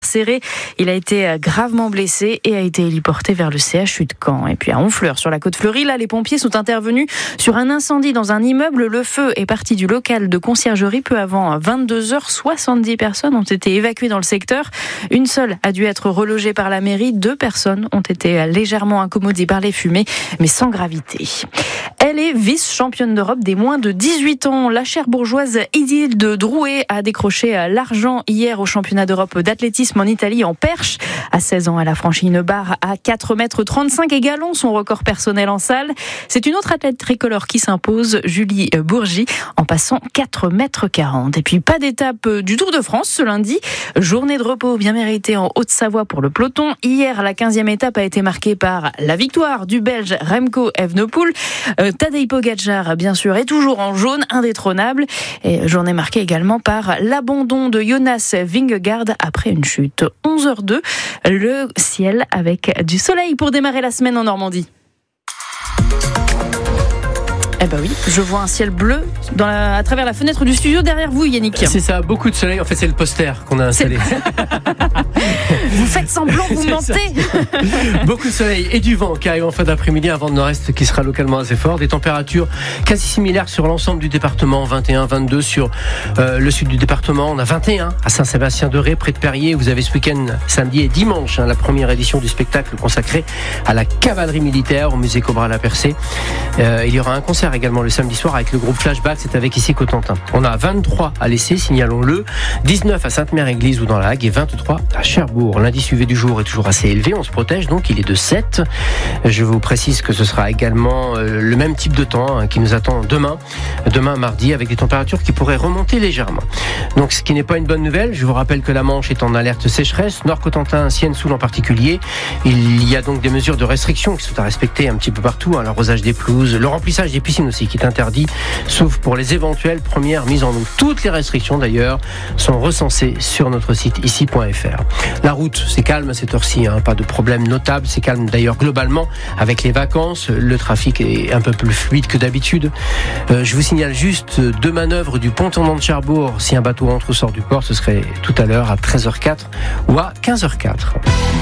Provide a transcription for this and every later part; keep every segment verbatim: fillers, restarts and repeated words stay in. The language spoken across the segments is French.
incarcéré. Il a été gravement blessé et a été héliporté vers le C H U de Caen. Et puis à Honfleur, sur la côte fleurie, là, les pompiers sont intervenus sur un incendie dans un immeuble. Le feu est parti du local de conciergerie peu avant vingt-deux heures. soixante-dix personnes ont été évacuées dans le secteur. Une seule a dû être relogée par la mairie. Deux personnes ont été légèrement incommodées par les fumées, mais sans gravité. Elle est vice-championne d'Europe des moins de dix-huit ans. La Cherbourgeoise Idilde Drouet a décroché l'argent hier au championnat d'Europe d'athlétisme en Italie en perche. À seize ans, elle a franchi une barre à quatre mètres trente-cinq, égalant son record personnel en salle. C'est une autre athlète tricolore qui s'impose, Julie Bourgie, en passant quatre mètres quarante. Et puis pas d'étape du Tour de France ce lundi. Journée de repos bien méritée en Haute-Savoie pour le peloton. Hier, la quinzième étape a été marquée par la victoire du Belge Remco Evenepoel. Euh, Tadej Pogačar, bien sûr, est toujours en jaune, indétrônable. Et journée marquée également par l'abandon de Jonas Vingegaard après une chute. onze heures deux, le ciel avec du soleil pour démarrer la semaine en Normandie. Eh ben oui, je vois un ciel bleu dans la, à travers la fenêtre du studio derrière vous, Yannick. C'est ça, beaucoup de soleil. En fait, c'est le poster qu'on a installé. Vous faites semblant, vous c'est mentez. Beaucoup de soleil et du vent qui arrive en fin d'après-midi, un vent de nord-est qui sera localement assez fort. Des températures quasi similaires sur l'ensemble du département, vingt et un, vingt-deux sur euh, le sud du département. On a vingt et un à Saint-Sébastien-de-Ré, près de Perrier. Vous avez ce week-end, samedi et dimanche, hein, la première édition du spectacle consacré à la cavalerie militaire au musée Cobra-la-Percée. Euh, il y aura un concert également le samedi soir avec le groupe Flashback, c'est avec ici Cotentin. On a vingt-trois à l'Essai, signalons-le, dix-neuf à Sainte-Mère-Église ou dans la Hague et vingt-trois à Cherbourg. L'indice U V du jour est toujours assez élevé, on se protège donc, il est de sept. Je vous précise que ce sera également euh, le même type de temps hein, qui nous attend demain, demain mardi, avec des températures qui pourraient remonter légèrement. Donc ce qui n'est pas une bonne nouvelle, je vous rappelle que la Manche est en alerte sécheresse, Nord-Cotentin, Sienne-Soule en particulier. Il y a donc des mesures de restriction qui sont à respecter un petit peu partout, hein, l'arrosage des pelouses, le remplissage des piscines aussi qui est interdit, sauf pour les éventuelles premières mises en eau. Toutes les restrictions d'ailleurs sont recensées sur notre site ici point f r. La route, c'est calme à cette heure-ci, hein, pas de problème notable, c'est calme d'ailleurs globalement avec les vacances, le trafic est un peu plus fluide que d'habitude. Euh, je vous signale juste deux manœuvres du pont tournant de Cherbourg. Si un bateau entre ou sort du port, ce serait tout à l'heure à treize heures quatre ou à quinze heures quatre.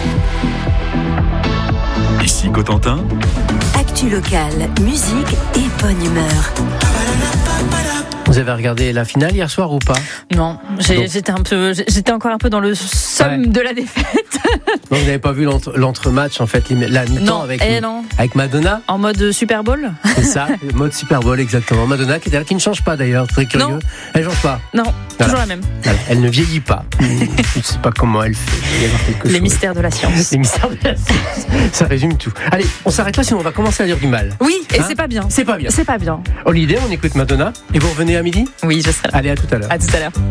Ici Cotentin. Actu locale, musique et bonne humeur. Vous avez regardé la finale hier soir ou pas? Non, j'ai, j'étais un peu, j'étais encore un peu dans le somme ouais. de la défaite. Donc vous n'avez pas vu l'entre, l'entre-match en fait, la mi-temps non, avec, eh non. avec Madonna. En mode Super Bowl. C'est ça, le mode Super Bowl exactement. Madonna qui, qui ne change pas d'ailleurs, très curieux. Non. Elle ne change pas. Non, voilà. Toujours la même. Voilà. Elle ne vieillit pas. Je ne sais pas comment elle fait. Il va y avoir quelque Les chose. mystères de la science. Les mystères de la science. Ça résume tout. Allez, on s'arrête là sinon on va commencer à dire du mal. Oui, et hein c'est pas bien. C'est pas bien. C'est pas bien. Holiday, on écoute Madonna et vous revenez à midi. Oui, je serai là. Allez, à tout à l'heure. À tout à l'heure.